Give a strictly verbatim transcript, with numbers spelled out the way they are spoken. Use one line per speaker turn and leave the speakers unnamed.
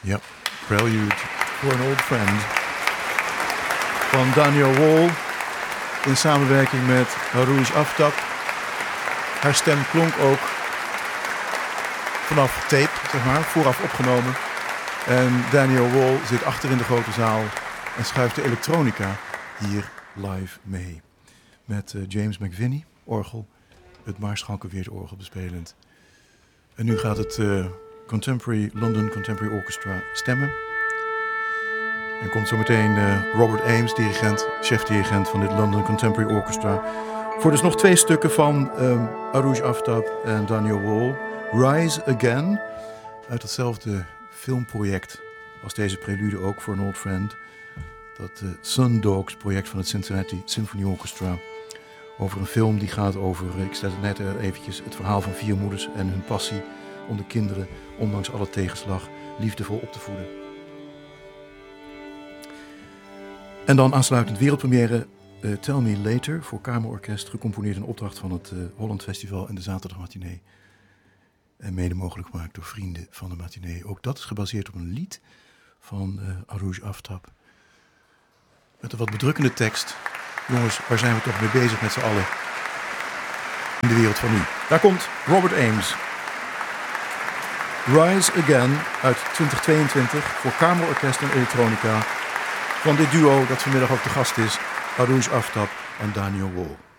Ja, Prelude for an Old Friend van Daniel Wall in samenwerking met Arooj Aftab. Haar stem klonk ook vanaf tape, zeg maar, vooraf opgenomen. En Daniel Wall zit achter in de grote zaal en schuift de elektronica hier live mee. Met uh, James McVinney, orgel, het Maarschalkerweerd orgel bespelend. En nu gaat het uh, Contemporary London Contemporary Orchestra stemmen. En komt zo meteen uh, Robert Ames, dirigent, chef-dirigent van dit London Contemporary Orchestra. Voor dus nog twee stukken van um, Arooj Aftab en Daniel Wall. Rise Again, uit hetzelfde filmproject als deze prelude ook voor an Old Friend. Dat uh, Sundogs project van het Cincinnati Symphony Orchestra. Over een film die gaat over, ik stel het net eventjes, het verhaal van vier moeders en hun passie om de kinderen, ondanks alle tegenslag, liefdevol op te voeden. En dan aansluitend wereldpremière uh, Tell Me Later voor kamerorkest, gecomponeerd in opdracht van het uh, Holland Festival en de Zaterdagmatinee. En mede mogelijk gemaakt door vrienden van de matinee. Ook dat is gebaseerd op een lied van uh, Arooj Aftab. Met een wat bedrukkende tekst. Jongens, waar zijn we toch mee bezig met z'n allen in de wereld van nu? Daar komt Robert Ames. Rise Again uit twintig tweeëntwintig voor kamerorkest en elektronica. Van dit duo dat vanmiddag ook de gast is, Arooj Aftab en Daniel Wall.